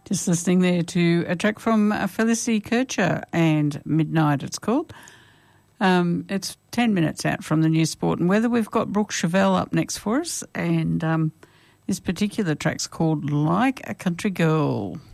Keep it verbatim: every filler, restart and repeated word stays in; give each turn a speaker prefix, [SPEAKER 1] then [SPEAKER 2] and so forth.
[SPEAKER 1] Just listening there to a track from uh, Felicity Kircher and Midnight, it's called. Um, it's ten minutes out from the new sport and weather. We've got Brooke Chevelle up next for us, and um, this particular track's called Like a Country Girl.